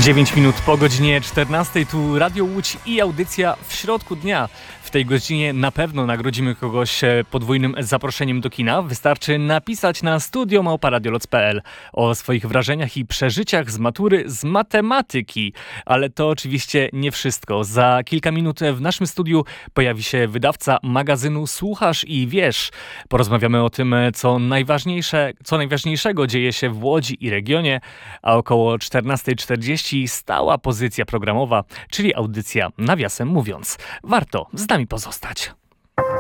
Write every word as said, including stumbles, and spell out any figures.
dziewięć minut po godzinie czternastej, tu Radio Łódź i audycja w środku dnia. W tej godzinie na pewno nagrodzimy kogoś podwójnym zaproszeniem do kina. Wystarczy napisać na studio małpa radioloc kropka p l o swoich wrażeniach i przeżyciach z matury z matematyki. Ale to oczywiście nie wszystko. Za kilka minut w naszym studiu pojawi się wydawca magazynu Słuchasz i Wiesz. Porozmawiamy o tym, co najważniejsze, co najważniejszego dzieje się w Łodzi i regionie, a około czternasta czterdzieści stała pozycja programowa, czyli audycja Nawiasem mówiąc. Warto z nami pozostać.